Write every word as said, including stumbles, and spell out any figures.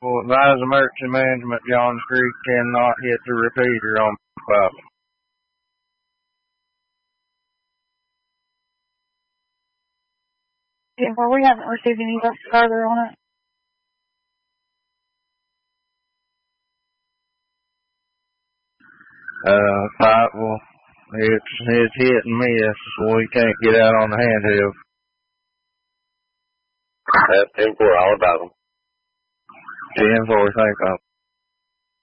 Will advise emergency management Johns Creek cannot hit the repeater on five. Yeah, well, we haven't received any further on it. Uh, five, well, it's, it's hit and miss. We can't get out on the handheld. That's ten four, all about them. ten four, thank you.